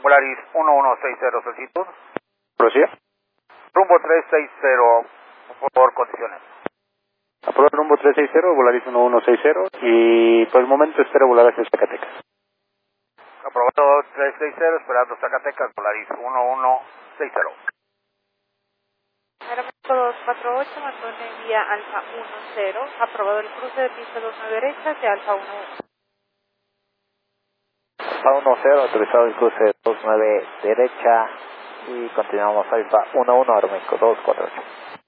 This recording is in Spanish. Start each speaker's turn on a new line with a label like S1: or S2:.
S1: Volaris 1160 solicitud.
S2: ¿Prosiga?
S1: Rumbo 360, por favor, condiciones.
S2: Aprobado el rumbo 360, Volaris 1160 y por el momento espero volar hacia Zacatecas.
S1: Aprobado 360, esperando Zacatecas, Volaris 1160.
S3: Aeroméxico 248, mantiene vía Alfa 10, aprobado el cruce de pista 29 derecha de Alfa 1.
S4: Alfa 10, autorizado el cruce 29 derecha y continuamos Alfa 11, Aeroméxico 248.